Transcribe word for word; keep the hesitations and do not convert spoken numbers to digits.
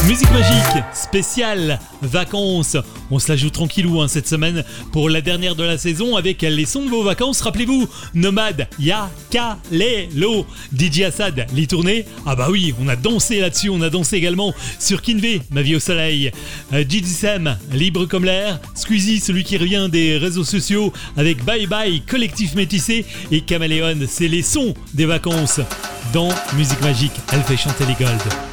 Musique magique, spéciale, vacances. On se la joue tranquillou hein, cette semaine pour la dernière de la saison avec les sons de vos vacances. Rappelez-vous, Nomade, Yaka, Lelo, D J Assad, les tournées. Ah bah oui, on a dansé là-dessus, on a dansé également sur Kinvé, Ma vie au soleil. Euh, J D Sam, Libre comme l'air. Squeezie, celui qui revient des réseaux sociaux avec Bye Bye, Collectif Métissé. Et Caméléon, c'est les sons des vacances dans Musique magique. Elle fait chanter les golds.